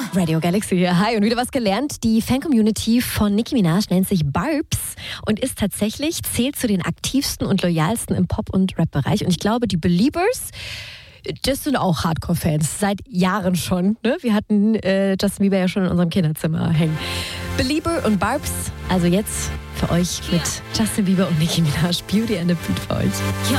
Radio Galaxy hier. Hi, und wieder was gelernt. Die Fan-Community von Nicki Minaj nennt sich Barbs und zählt zu den aktivsten und loyalsten im Pop- und Rap-Bereich. Und ich glaube, die Beliebers, das sind auch Hardcore-Fans. Seit Jahren schon. Ne? Wir hatten Justin Bieber ja schon in unserem Kinderzimmer hängen. Belieber und Barbs, also jetzt für euch mit Justin Bieber und Nicki Minaj. Beauty and the Beat für euch.